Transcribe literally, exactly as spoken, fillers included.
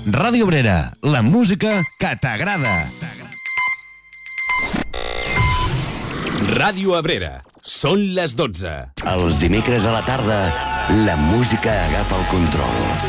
Ràdio Obrera, la música que t'agrada. Ràdio Abrera, són les dotze. Els dimecres a la tarda, la música agafa el control.